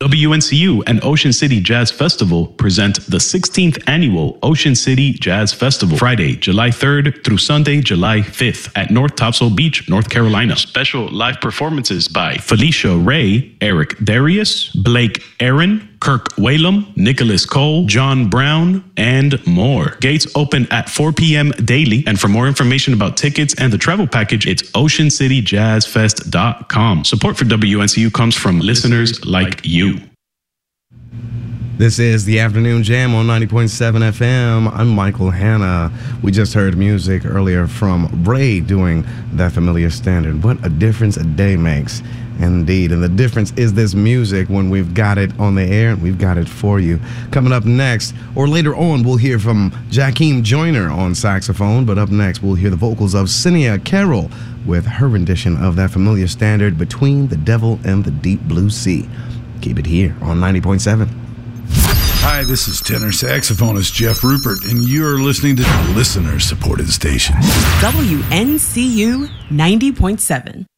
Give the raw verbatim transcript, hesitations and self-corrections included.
W N C U and Ocean City Jazz Festival present the sixteenth Annual Ocean City Jazz Festival, Friday, July third through Sunday, July fifth at North Topsail Beach, North Carolina. Special live performances by Felicia Ray, Eric Darius, Blake Aaron, Kirk Whalum, Nicholas Cole, John Brown, and more. Gates open at four p.m. daily. And for more information about tickets and the travel package, it's ocean city jazz fest dot com. Support for W N C U comes from listeners like you. This is the Afternoon Jam on ninety point seven F M. I'm Michael Hanna. We just heard music earlier from Ray doing That Familiar Standard. What a difference a day makes. Indeed. And the difference is this music when we've got it on the air and we've got it for you. Coming up next, or later on, we'll hear from Jakeem Joyner on saxophone. But up next, we'll hear the vocals of Cinia Carroll with her rendition of That Familiar Standard, Between the Devil and the Deep Blue Sea. Keep it here on ninety point seven. Hi, this is tenor saxophonist Jeff Rupert, and you're listening to the listener-supported station. W N C U ninety point seven.